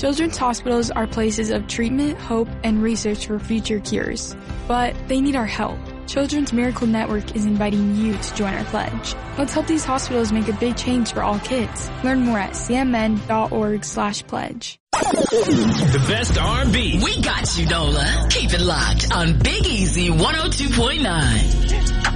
Children's hospitals are places of treatment, hope, and research for future cures. But they need our help. Children's Miracle Network is inviting you to join our pledge. Let's help these hospitals make a big change for all kids. Learn more at cmn.org/pledge. The best R&B. We got you, Nola. Keep it locked on Big Easy 102.9.